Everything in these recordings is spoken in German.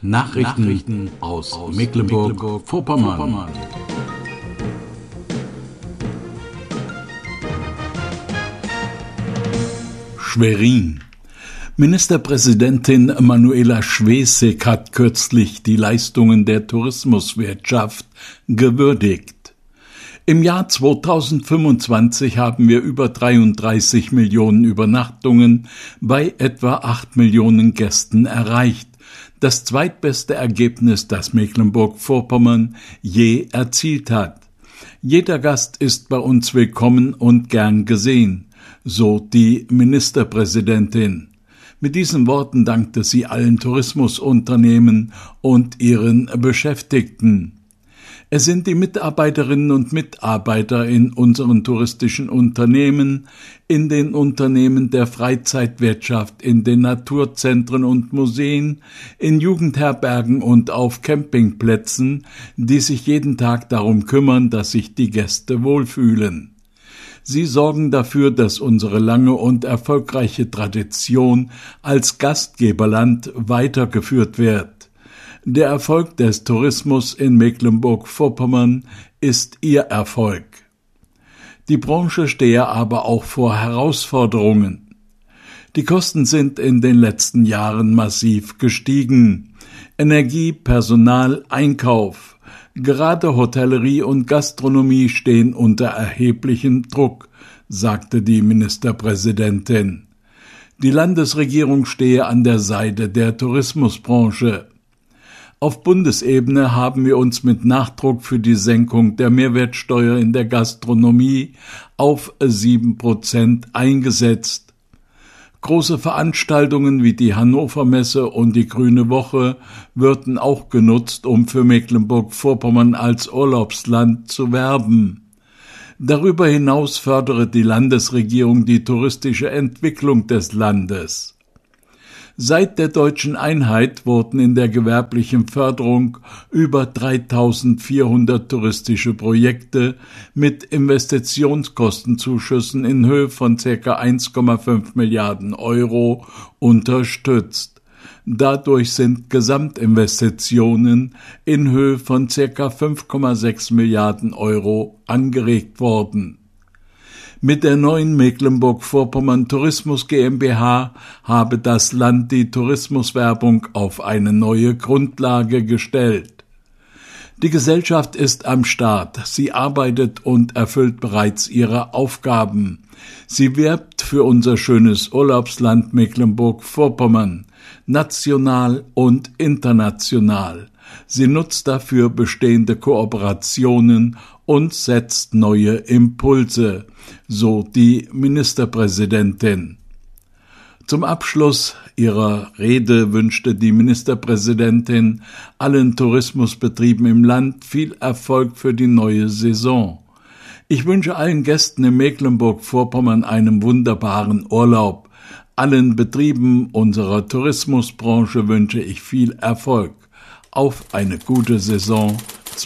Nachrichten aus Mecklenburg-Vorpommern. Schwerin. Ministerpräsidentin Manuela Schwesig hat kürzlich die Leistungen der Tourismuswirtschaft gewürdigt. Im Jahr 2025 haben wir über 33 Millionen Übernachtungen bei etwa 8 Millionen Gästen erreicht. Das zweitbeste Ergebnis, das Mecklenburg-Vorpommern je erzielt hat. Jeder Gast ist bei uns willkommen und gern gesehen, so die Ministerpräsidentin. Mit diesen Worten dankte sie allen Tourismusunternehmen und ihren Beschäftigten. Es sind die Mitarbeiterinnen und Mitarbeiter in unseren touristischen Unternehmen, in den Unternehmen der Freizeitwirtschaft, in den Naturzentren und Museen, in Jugendherbergen und auf Campingplätzen, die sich jeden Tag darum kümmern, dass sich die Gäste wohlfühlen. Sie sorgen dafür, dass unsere lange und erfolgreiche Tradition als Gastgeberland weitergeführt wird. Der Erfolg des Tourismus in Mecklenburg-Vorpommern ist ihr Erfolg. Die Branche stehe aber auch vor Herausforderungen. Die Kosten sind in den letzten Jahren massiv gestiegen. Energie, Personal, Einkauf. Gerade Hotellerie und Gastronomie stehen unter erheblichem Druck, sagte die Ministerpräsidentin. Die Landesregierung stehe an der Seite der Tourismusbranche. Auf Bundesebene haben wir uns mit Nachdruck für die Senkung der Mehrwertsteuer in der Gastronomie auf 7% eingesetzt. Große Veranstaltungen wie die Hannover Messe und die Grüne Woche würden auch genutzt, um für Mecklenburg-Vorpommern als Urlaubsland zu werben. Darüber hinaus fördere die Landesregierung die touristische Entwicklung des Landes. Seit der deutschen Einheit wurden in der gewerblichen Förderung über 3.400 touristische Projekte mit Investitionskostenzuschüssen in Höhe von ca. 1,5 Milliarden Euro unterstützt. Dadurch sind Gesamtinvestitionen in Höhe von ca. 5,6 Milliarden Euro angeregt worden. Mit der neuen Mecklenburg-Vorpommern Tourismus GmbH habe das Land die Tourismuswerbung auf eine neue Grundlage gestellt. Die Gesellschaft ist am Start, sie arbeitet und erfüllt bereits ihre Aufgaben. Sie wirbt für unser schönes Urlaubsland Mecklenburg-Vorpommern, national und international. Sie nutzt dafür bestehende Kooperationen und setzt neue Impulse, so die Ministerpräsidentin. Zum Abschluss ihrer Rede wünschte die Ministerpräsidentin allen Tourismusbetrieben im Land viel Erfolg für die neue Saison. Ich wünsche allen Gästen in Mecklenburg-Vorpommern einen wunderbaren Urlaub. Allen Betrieben unserer Tourismusbranche wünsche ich viel Erfolg auf eine gute Saison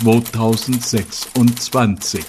2026.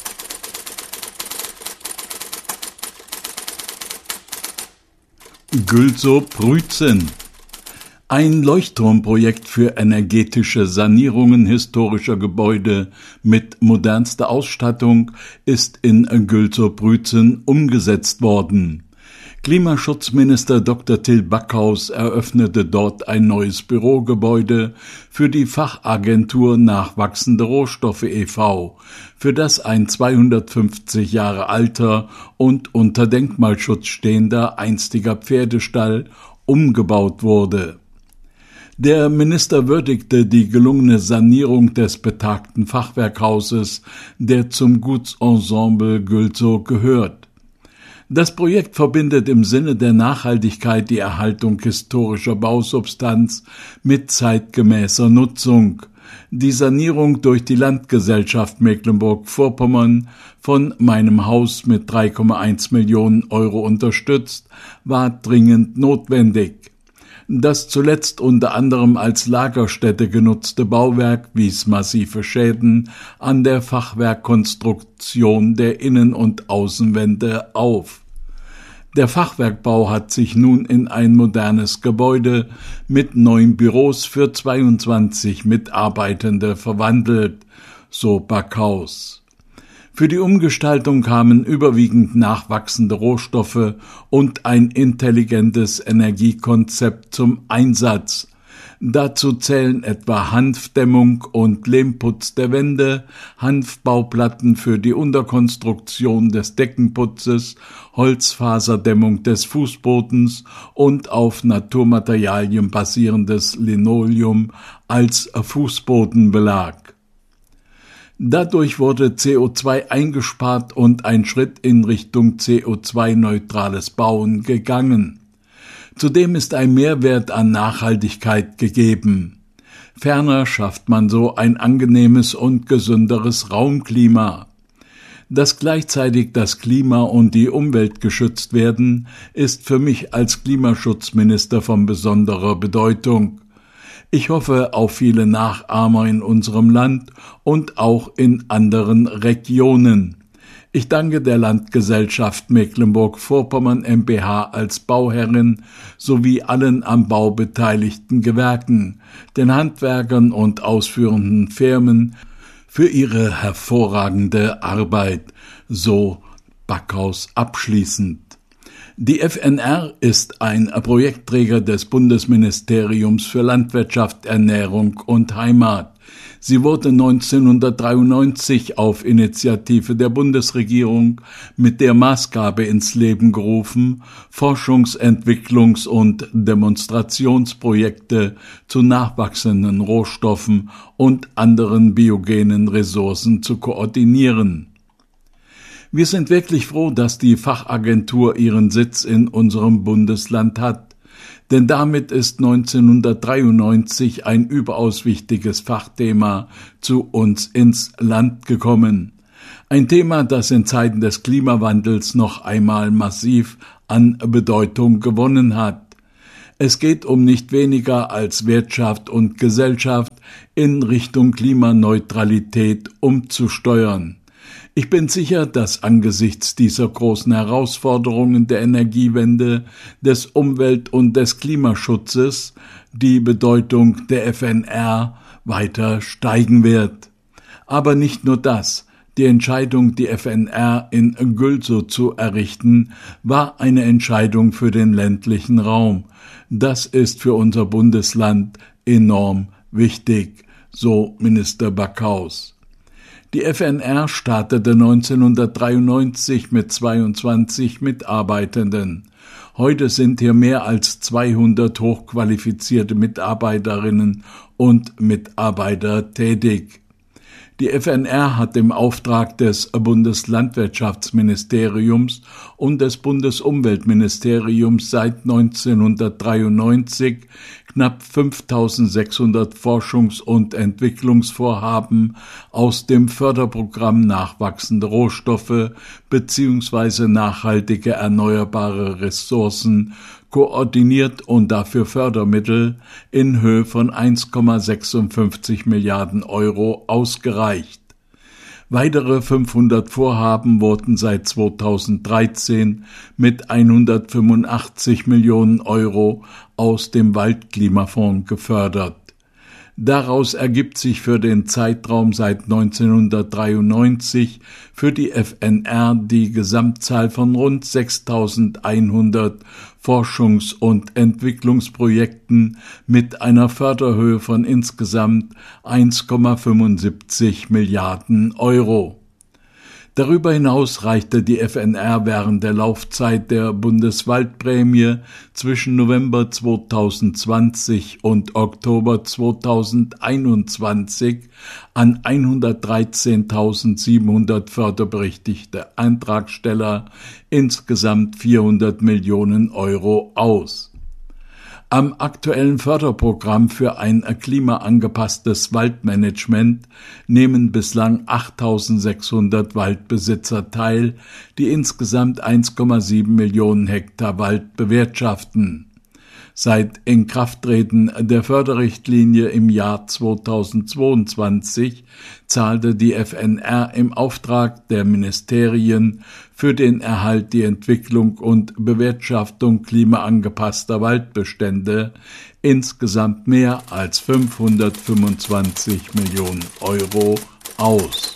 Gülzow-Brützen. Ein Leuchtturmprojekt für energetische Sanierungen historischer Gebäude mit modernster Ausstattung ist in Gülzow-Brützen umgesetzt worden. Klimaschutzminister Dr. Till Backhaus eröffnete dort ein neues Bürogebäude für die Fachagentur Nachwachsende Rohstoffe e.V., für das ein 250 Jahre alter und unter Denkmalschutz stehender einstiger Pferdestall umgebaut wurde. Der Minister würdigte die gelungene Sanierung des betagten Fachwerkhauses, der zum Gutsensemble Gülzow gehört. Das Projekt verbindet im Sinne der Nachhaltigkeit die Erhaltung historischer Bausubstanz mit zeitgemäßer Nutzung. Die Sanierung durch die Landgesellschaft Mecklenburg-Vorpommern, von meinem Haus mit 3,1 Millionen Euro unterstützt, war dringend notwendig. Das zuletzt unter anderem als Lagerstätte genutzte Bauwerk wies massive Schäden an der Fachwerkkonstruktion der Innen- und Außenwände auf. Der Fachwerkbau hat sich nun in ein modernes Gebäude mit 9 Büros für 22 Mitarbeitende verwandelt, so Backhaus. Für die Umgestaltung kamen überwiegend nachwachsende Rohstoffe und ein intelligentes Energiekonzept zum Einsatz. Dazu zählen etwa Hanfdämmung und Lehmputz der Wände, Hanfbauplatten für die Unterkonstruktion des Deckenputzes, Holzfaserdämmung des Fußbodens und auf Naturmaterialien basierendes Linoleum als Fußbodenbelag. Dadurch wurde CO2 eingespart und ein Schritt in Richtung CO2-neutrales Bauen gegangen. Zudem ist ein Mehrwert an Nachhaltigkeit gegeben. Ferner schafft man so ein angenehmes und gesünderes Raumklima. Dass gleichzeitig das Klima und die Umwelt geschützt werden, ist für mich als Klimaschutzminister von besonderer Bedeutung. Ich hoffe auf viele Nachahmer in unserem Land und auch in anderen Regionen. Ich danke der Landgesellschaft Mecklenburg-Vorpommern mbH als Bauherrin sowie allen am Bau beteiligten Gewerken, den Handwerkern und ausführenden Firmen für ihre hervorragende Arbeit, so Backhaus abschließend. Die FNR ist ein Projektträger des Bundesministeriums für Landwirtschaft, Ernährung und Heimat. Sie wurde 1993 auf Initiative der Bundesregierung mit der Maßgabe ins Leben gerufen, Forschungs-, Entwicklungs- und Demonstrationsprojekte zu nachwachsenden Rohstoffen und anderen biogenen Ressourcen zu koordinieren. Wir sind wirklich froh, dass die Fachagentur ihren Sitz in unserem Bundesland hat. Denn damit ist 1993 ein überaus wichtiges Fachthema zu uns ins Land gekommen. Ein Thema, das in Zeiten des Klimawandels noch einmal massiv an Bedeutung gewonnen hat. Es geht um nicht weniger als Wirtschaft und Gesellschaft in Richtung Klimaneutralität umzusteuern. Ich bin sicher, dass angesichts dieser großen Herausforderungen der Energiewende, des Umwelt- und des Klimaschutzes die Bedeutung der FNR weiter steigen wird. Aber nicht nur das. Die Entscheidung, die FNR in Gülzow zu errichten, war eine Entscheidung für den ländlichen Raum. Das ist für unser Bundesland enorm wichtig, so Minister Backhaus. Die FNR startete 1993 mit 22 Mitarbeitenden. Heute sind hier mehr als 200 hochqualifizierte Mitarbeiterinnen und Mitarbeiter tätig. Die FNR hat im Auftrag des Bundeslandwirtschaftsministeriums und des Bundesumweltministeriums seit 1993 knapp 5.600 Forschungs- und Entwicklungsvorhaben aus dem Förderprogramm Nachwachsende Rohstoffe bzw. nachhaltige erneuerbare Ressourcen koordiniert und dafür Fördermittel in Höhe von 1,56 Milliarden Euro ausgereicht. Weitere 500 Vorhaben wurden seit 2013 mit 185 Millionen Euro aus dem Waldklimafonds gefördert. Daraus ergibt sich für den Zeitraum seit 1993 für die FNR die Gesamtzahl von rund 6.100 Forschungs- und Entwicklungsprojekten mit einer Förderhöhe von insgesamt 1,75 Milliarden Euro. Darüber hinaus reichte die FNR während der Laufzeit der Bundeswaldprämie zwischen November 2020 und Oktober 2021 an 113.700 förderberechtigte Antragsteller insgesamt 400 Millionen Euro aus. Am aktuellen Förderprogramm für ein klimaangepasstes Waldmanagement nehmen bislang 8.600 Waldbesitzer teil, die insgesamt 1,7 Millionen Hektar Wald bewirtschaften. Seit Inkrafttreten der Förderrichtlinie im Jahr 2022 zahlte die FNR im Auftrag der Ministerien für den Erhalt, die Entwicklung und Bewirtschaftung klimaangepasster Waldbestände insgesamt mehr als 525 Millionen Euro aus.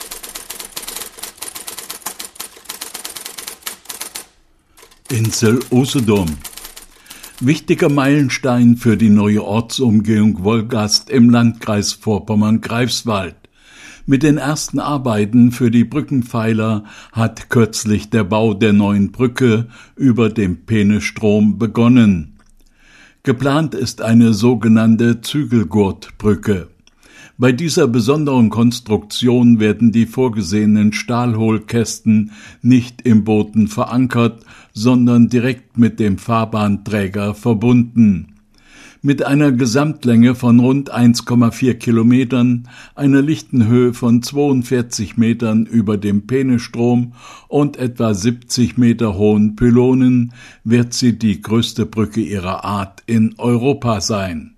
Insel Usedom. Wichtiger Meilenstein für die neue Ortsumgehung Wolgast im Landkreis Vorpommern-Greifswald. Mit den ersten Arbeiten für die Brückenpfeiler hat kürzlich der Bau der neuen Brücke über dem Peenestrom begonnen. Geplant ist eine sogenannte Zügelgurtbrücke. Bei dieser besonderen Konstruktion werden die vorgesehenen Stahlhohlkästen nicht im Boden verankert, sondern direkt mit dem Fahrbahnträger verbunden. Mit einer Gesamtlänge von rund 1,4 Kilometern, einer lichten Höhe von 42 Metern über dem Peenestrom und etwa 70 Meter hohen Pylonen wird sie die größte Brücke ihrer Art in Europa sein.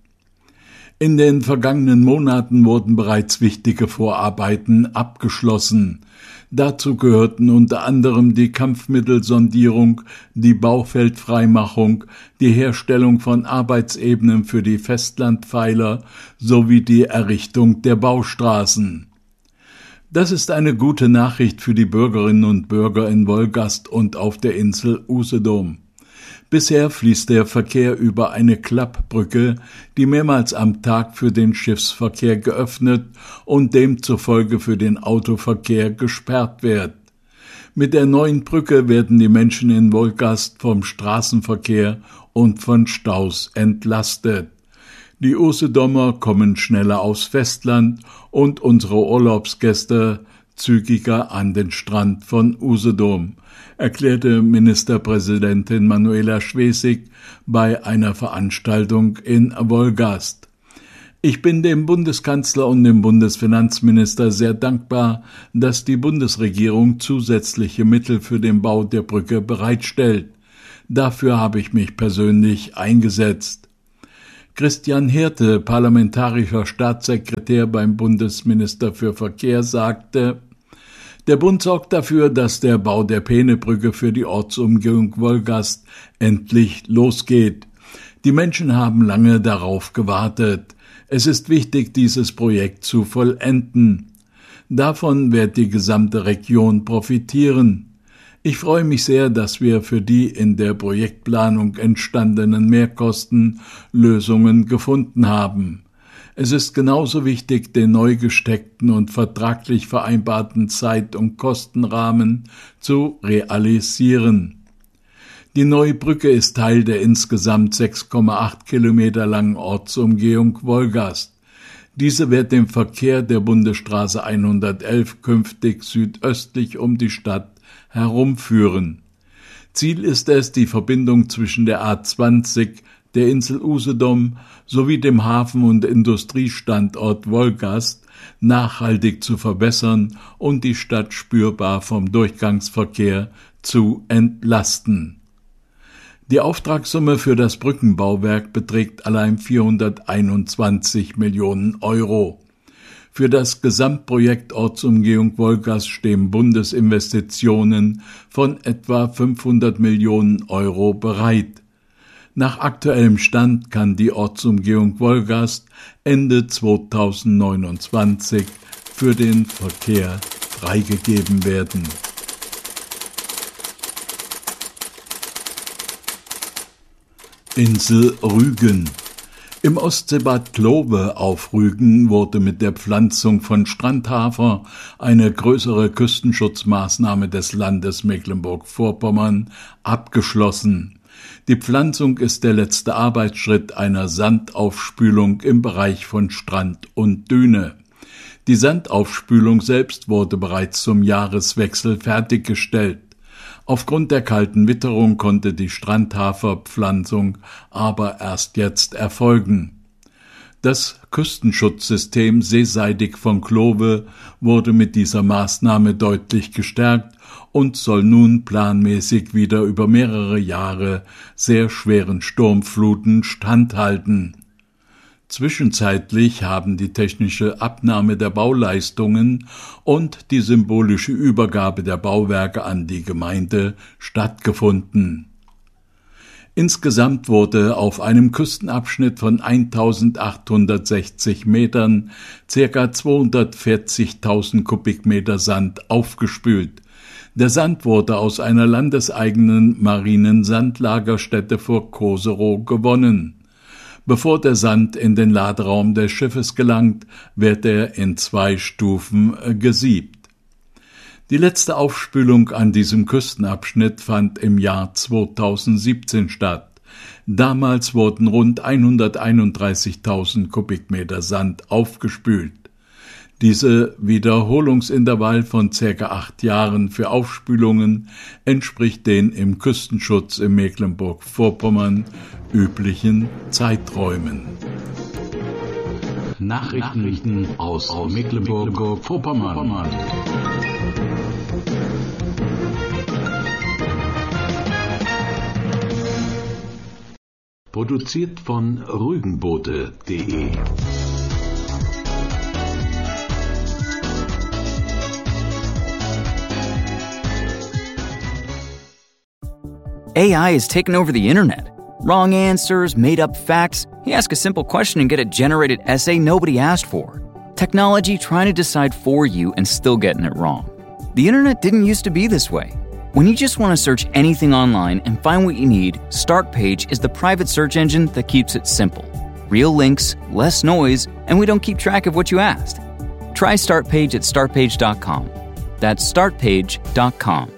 In den vergangenen Monaten wurden bereits wichtige Vorarbeiten abgeschlossen. Dazu gehörten unter anderem die Kampfmittelsondierung, die Baufeldfreimachung, die Herstellung von Arbeitsebenen für die Festlandpfeiler sowie die Errichtung der Baustraßen. Das ist eine gute Nachricht für die Bürgerinnen und Bürger in Wolgast und auf der Insel Usedom. Bisher fließt der Verkehr über eine Klappbrücke, die mehrmals am Tag für den Schiffsverkehr geöffnet und demzufolge für den Autoverkehr gesperrt wird. Mit der neuen Brücke werden die Menschen in Wolgast vom Straßenverkehr und von Staus entlastet. Die Usedomer kommen schneller aufs Festland und unsere Urlaubsgäste zügiger an den Strand von Usedom, erklärte Ministerpräsidentin Manuela Schwesig bei einer Veranstaltung in Wolgast. Ich bin dem Bundeskanzler und dem Bundesfinanzminister sehr dankbar, dass die Bundesregierung zusätzliche Mittel für den Bau der Brücke bereitstellt. Dafür habe ich mich persönlich eingesetzt. Christian Hirte, parlamentarischer Staatssekretär beim Bundesminister für Verkehr, sagte: Der Bund sorgt dafür, dass der Bau der Peenebrücke für die Ortsumgehung Wolgast endlich losgeht. Die Menschen haben lange darauf gewartet. Es ist wichtig, dieses Projekt zu vollenden. Davon wird die gesamte Region profitieren. Ich freue mich sehr, dass wir für die in der Projektplanung entstandenen Mehrkosten Lösungen gefunden haben. Es ist genauso wichtig, den neu gesteckten und vertraglich vereinbarten Zeit- und Kostenrahmen zu realisieren. Die neue Brücke ist Teil der insgesamt 6,8 Kilometer langen Ortsumgehung Wolgast. Diese wird den Verkehr der Bundesstraße 111 künftig südöstlich um die Stadt herumführen. Ziel ist es, die Verbindung zwischen der A20, der Insel Usedom sowie dem Hafen- und Industriestandort Wolgast nachhaltig zu verbessern und die Stadt spürbar vom Durchgangsverkehr zu entlasten. Die Auftragssumme für das Brückenbauwerk beträgt allein 421 Millionen Euro. Für das Gesamtprojekt Ortsumgehung Wolgast stehen Bundesinvestitionen von etwa 500 Millionen Euro bereit. Nach aktuellem Stand kann die Ortsumgehung Wolgast Ende 2029 für den Verkehr freigegeben werden. Insel Rügen. Im Ostseebad Klobe auf Rügen wurde mit der Pflanzung von Strandhafer eine größere Küstenschutzmaßnahme des Landes Mecklenburg-Vorpommern abgeschlossen. Die Pflanzung ist der letzte Arbeitsschritt einer Sandaufspülung im Bereich von Strand und Düne. Die Sandaufspülung selbst wurde bereits zum Jahreswechsel fertiggestellt. Aufgrund der kalten Witterung konnte die Strandhaferpflanzung aber erst jetzt erfolgen. Das Küstenschutzsystem seeseitig von Klove wurde mit dieser Maßnahme deutlich gestärkt und soll nun planmäßig wieder über mehrere Jahre sehr schweren Sturmfluten standhalten. Zwischenzeitlich haben die technische Abnahme der Bauleistungen und die symbolische Übergabe der Bauwerke an die Gemeinde stattgefunden. Insgesamt wurde auf einem Küstenabschnitt von 1860 Metern ca. 240.000 Kubikmeter Sand aufgespült. Der Sand wurde aus einer landeseigenen marinen Sandlagerstätte vor Koserow gewonnen. Bevor der Sand in den Laderaum des Schiffes gelangt, wird er in 2 Stufen gesiebt. Die letzte Aufspülung an diesem Küstenabschnitt fand im Jahr 2017 statt. Damals wurden rund 131.000 Kubikmeter Sand aufgespült. Diese Wiederholungsintervall von ca. 8 Jahren für Aufspülungen entspricht den im Küstenschutz in Mecklenburg-Vorpommern üblichen Zeiträumen. Nachrichten aus Mecklenburg-Vorpommern. Produziert von rügenboote.de. AI has taken over the internet. Wrong answers, made-up facts. You ask a simple question and get a generated essay nobody asked for. Technology trying to decide for you and still getting it wrong. The internet didn't used to be this way. When you just want to search anything online and find what you need, Startpage is the private search engine that keeps it simple. Real links, less noise, and we don't keep track of what you asked. Try Startpage at startpage.com. That's startpage.com.